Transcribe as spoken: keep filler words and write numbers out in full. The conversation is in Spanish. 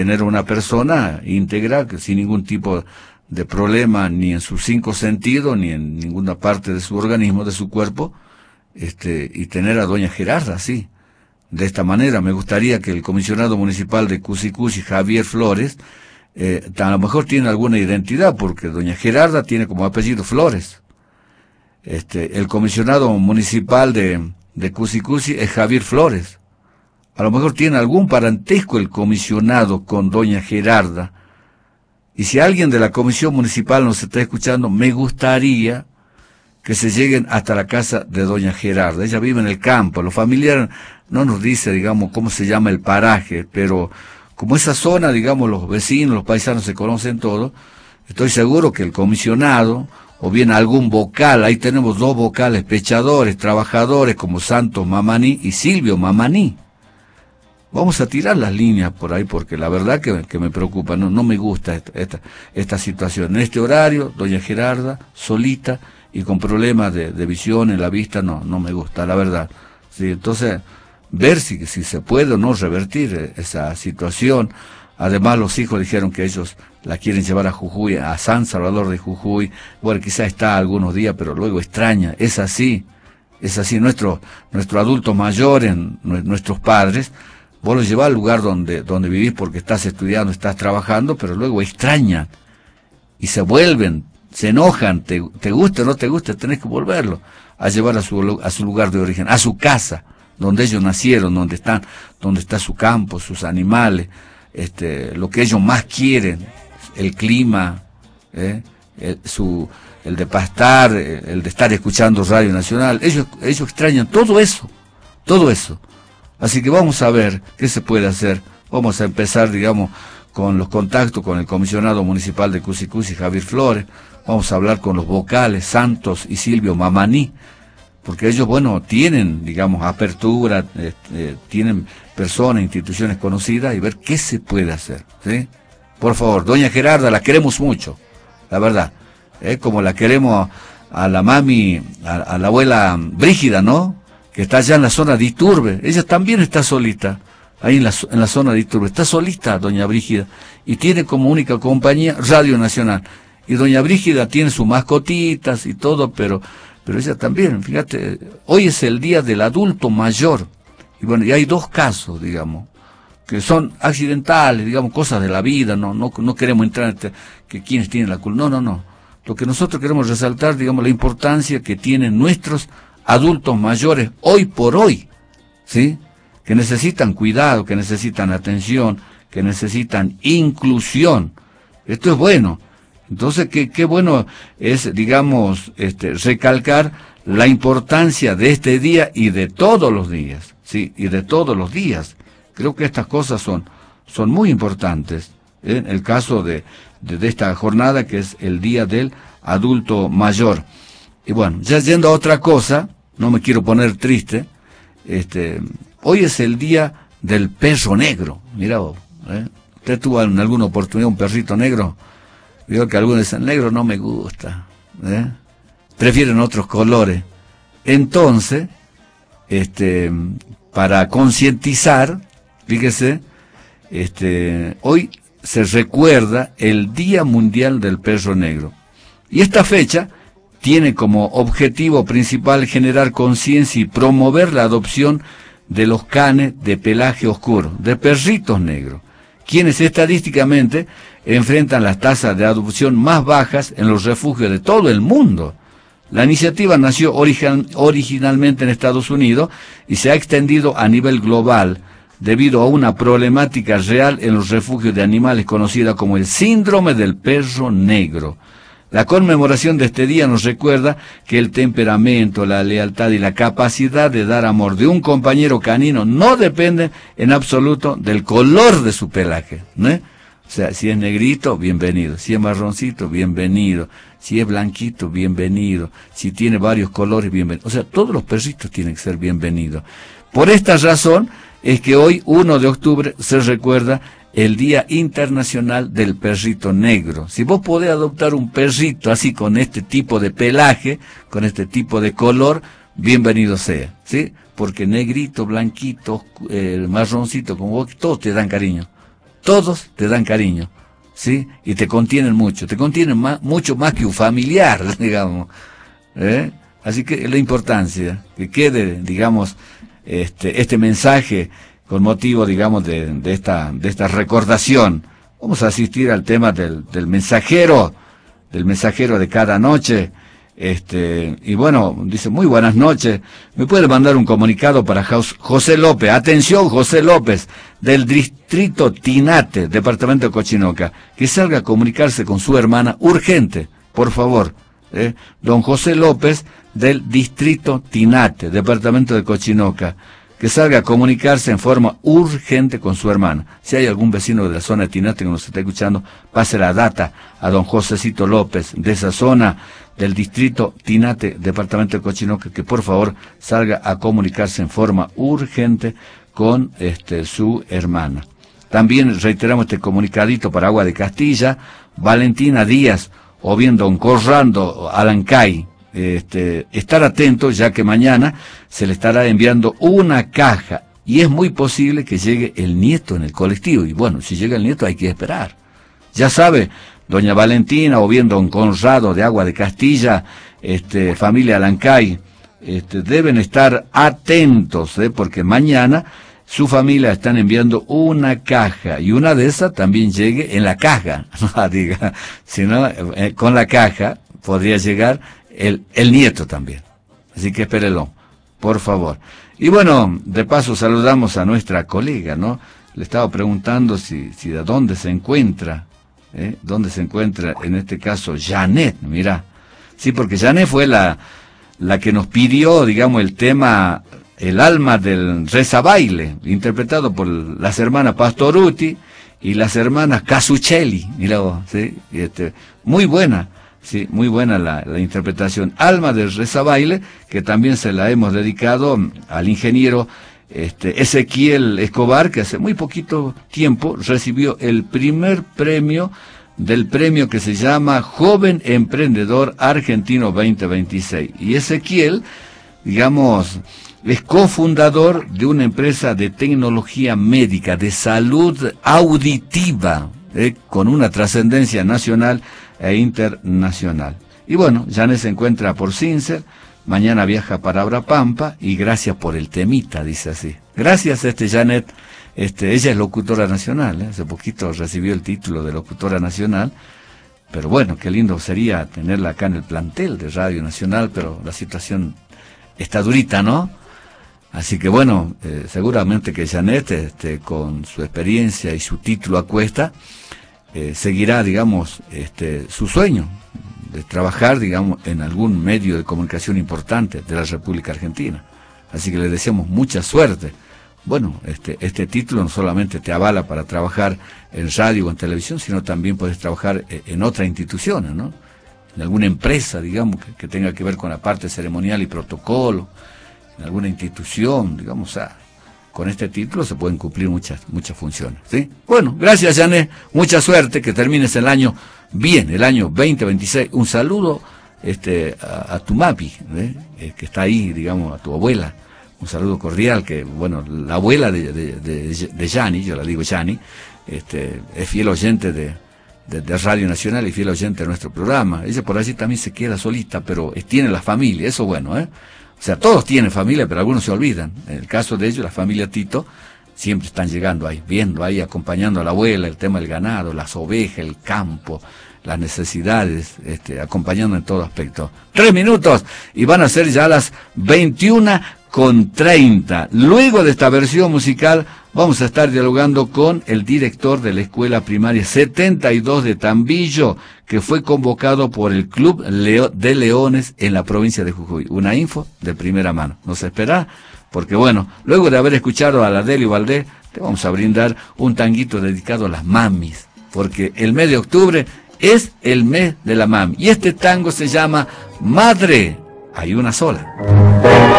tener una persona íntegra, que sin ningún tipo de problema, ni en sus cinco sentidos, ni en ninguna parte de su organismo, de su cuerpo, este, y tener a doña Gerarda así. De esta manera, me gustaría que el comisionado municipal de Cusicusi, Javier Flores, eh, a lo mejor tiene alguna identidad, porque doña Gerarda tiene como apellido Flores. Este, el comisionado municipal de, de Cusicusi es Javier Flores. A lo mejor tiene algún parentesco el comisionado con doña Gerarda. Y si alguien de la comisión municipal nos está escuchando, me gustaría que se lleguen hasta la casa de doña Gerarda. Ella vive en el campo. Los familiares no nos dice, digamos, cómo se llama el paraje, pero como esa zona, digamos, los vecinos, los paisanos se conocen todos, estoy seguro que el comisionado, o bien algún vocal, ahí tenemos dos vocales pechadores, trabajadores, como Santos Mamaní y Silvio Mamaní. Vamos a tirar las líneas por ahí, porque la verdad que, que me preocupa, no, no me gusta esta, esta, esta situación. En este horario, doña Gerarda, solita, y con problemas de, de visión en la vista, no, no me gusta, la verdad. Sí, entonces, ver si, si se puede o no revertir esa situación. Además, los hijos dijeron que ellos la quieren llevar a Jujuy, a San Salvador de Jujuy. Bueno, quizá está algunos días, pero luego extraña. Es así, es así. Nuestros nuestro adultos mayores, nuestros padres, vos los llevás al lugar donde, donde vivís porque estás estudiando, estás trabajando, pero luego extrañan y se vuelven, se enojan, te, te guste o no te guste, tenés que volverlo a llevar a su, a su lugar de origen, a su casa, donde ellos nacieron, donde están, donde está su campo, sus animales, este, lo que ellos más quieren, el clima, eh, el, su, el de pastar, el de estar escuchando Radio Nacional. Ellos, ellos extrañan todo eso, todo eso. Así que vamos a ver qué se puede hacer. Vamos a empezar, digamos, con los contactos con el comisionado municipal de Cusicusi, Javier Flores. Vamos a hablar con los vocales, Santos y Silvio Mamaní, porque ellos, bueno, tienen, digamos, apertura, eh, eh, tienen personas, instituciones conocidas, y ver qué se puede hacer, ¿sí? Por favor, doña Gerarda, la queremos mucho, la verdad, ¿eh? Como la queremos a, a la mami, a, a la abuela Brígida, ¿no?, que está allá en la zona de Iturbe. Ella también está solita, ahí en la, en la zona de Iturbe, está solita doña Brígida, y tiene como única compañía Radio Nacional. Y doña Brígida tiene sus mascotitas y todo, pero pero ella también, fíjate, hoy es el día del adulto mayor, y bueno, y hay dos casos, digamos, que son accidentales, digamos, cosas de la vida, no no no queremos entrar en este, que quienes tienen la culpa, no, no, no, lo que nosotros queremos resaltar, digamos, la importancia que tienen nuestros adultos mayores hoy por hoy, ¿sí?, que necesitan cuidado, que necesitan atención, que necesitan inclusión. Esto es bueno. Entonces, qué, qué bueno es, digamos, este, recalcar la importancia de este día y de todos los días, sí, y de todos los días. Creo que estas cosas son, son muy importantes, ¿eh? En el caso de, de, de esta jornada, que es el Día del Adulto Mayor. Y bueno, ya yendo a otra cosa, no me quiero poner triste, este, hoy es el Día del Perro Negro. Mira vos, ¿eh? ¿Usted tuvo en alguna oportunidad un perrito negro? Digo que algunos dicen, negro no me gusta, ¿eh? Prefieren otros colores. Entonces, este, para concientizar, fíjese, este, hoy se recuerda el Día Mundial del Perro Negro. Y esta fecha tiene como objetivo principal generar conciencia y promover la adopción de los canes de pelaje oscuro, de perritos negros, quienes estadísticamente enfrentan las tasas de adopción más bajas en los refugios de todo el mundo. La iniciativa nació origen, originalmente en Estados Unidos y se ha extendido a nivel global debido a una problemática real en los refugios de animales conocida como el síndrome del perro negro. La conmemoración de este día nos recuerda que el temperamento, la lealtad y la capacidad de dar amor de un compañero canino no dependen en absoluto del color de su pelaje, ¿no? O sea, si es negrito, bienvenido. Si es marroncito, bienvenido. Si es blanquito, bienvenido. Si tiene varios colores, bienvenido. O sea, todos los perritos tienen que ser bienvenidos. Por esta razón es que hoy, uno de octubre, se recuerda el Día Internacional del Perrito Negro. Si vos podés adoptar un perrito así, con este tipo de pelaje, con este tipo de color, bienvenido sea, ¿sí? Porque negrito, blanquito, eh, marroncito, como vos, todos te dan cariño. todos te dan cariño, ¿sí? Y te contienen mucho, te contienen más, mucho más que un familiar, digamos, ¿eh? Así que la importancia, que quede, digamos, este, este mensaje con motivo, digamos, de, de esta, de esta recordación. Vamos a asistir al tema del, del mensajero, del mensajero de cada noche. Este, y bueno, dice, muy buenas noches, me puede mandar un comunicado para José López, atención José López, del distrito Tinate, departamento de Cochinoca, que salga a comunicarse con su hermana, urgente, por favor, eh, don José López, del distrito Tinate, departamento de Cochinoca, que salga a comunicarse en forma urgente con su hermana. Si hay algún vecino de la zona de Tinate que nos está escuchando, pase la data a don Josecito López, de esa zona del distrito Tinate, departamento de Cochinoca, que por favor salga a comunicarse en forma urgente con este, su hermana. También reiteramos este comunicadito para Agua de Castilla, Valentina Díaz, o bien don Corrando Alancay. Este, estar atentos, ya que mañana se le estará enviando una caja y es muy posible que llegue el nieto en el colectivo, y bueno, si llega el nieto hay que esperar. Ya sabe, doña Valentina o bien don Conrado de Agua de Castilla, este, familia Alancay, este, deben estar atentos, ¿eh? Porque mañana su familia están enviando una caja y una de esas también llegue en la caja, no diga, sino eh, con la caja podría llegar El, el nieto también. Así que espérelo, por favor. Y bueno, de paso saludamos a nuestra colega, ¿no? Le estaba preguntando si, si de dónde se encuentra, ¿eh? ¿Dónde se encuentra, en este caso, Janet? Mira. Sí, porque Janet fue la, la que nos pidió, digamos, el tema, el alma del reza baile, interpretado por las hermanas Pastoruti y las hermanas Casuccelli. Mira vos, ¿sí? Y este, muy buena. Sí, muy buena la, la interpretación. Alma del rezabaile, que también se la hemos dedicado al ingeniero este, Ezequiel Escobar, que hace muy poquito tiempo recibió el primer premio del premio que se llama Joven Emprendedor Argentino veinte veintiséis. Y Ezequiel, digamos, es cofundador de una empresa de tecnología médica, de salud auditiva, eh, con una trascendencia nacional e internacional. Y bueno, Janet se encuentra por Cincer, mañana viaja para Abrapampa, y gracias por el temita, dice así. Gracias, este Janet, este, ella es locutora nacional, ¿eh? Hace poquito recibió el título de locutora nacional, pero bueno, qué lindo sería tenerla acá en el plantel de Radio Nacional, pero la situación está durita, ¿no? Así que bueno, eh, seguramente que Janet, este, con su experiencia y su título a cuesta, Eh, seguirá, digamos, este, su sueño de trabajar, digamos, en algún medio de comunicación importante de la República Argentina. Así que le deseamos mucha suerte. Bueno, este, este título no solamente te avala para trabajar en radio o en televisión, sino también puedes trabajar en otra institución, ¿no? En alguna empresa, digamos, que, que tenga que ver con la parte ceremonial y protocolo, en alguna institución, digamos, a con este título se pueden cumplir muchas muchas funciones, ¿sí? Bueno, gracias, Janet, mucha suerte, que termines el año bien, el año veinte veintiséis. Un saludo este, a, a tu mapi, ¿eh? Eh, que está ahí, digamos, a tu abuela, un saludo cordial, que, bueno, la abuela de, de, de, de Yani, yo la digo Yani, este, es fiel oyente de, de, de Radio Nacional y fiel oyente de nuestro programa. Ella por allí también se queda solita, pero tiene la familia, eso bueno, ¿eh? O sea, todos tienen familia, pero algunos se olvidan. En el caso de ellos, la familia Tito, siempre están llegando ahí, viendo ahí, acompañando a la abuela, el tema del ganado, las ovejas, el campo, las necesidades, este, acompañando en todo aspecto. Tres minutos, y van a ser ya las veintiuna con treinta. Luego de esta versión musical, vamos a estar dialogando con el director de la Escuela Primaria setenta y dos de Tambillo, que fue convocado por el Club Leo de Leones en la provincia de Jujuy. Una info de primera mano. Nos espera, porque bueno, luego de haber escuchado a la Delio Valdés, te vamos a brindar un tanguito dedicado a las mamis, porque el mes de octubre es el mes de la mami. Y este tango se llama Madre, hay una sola.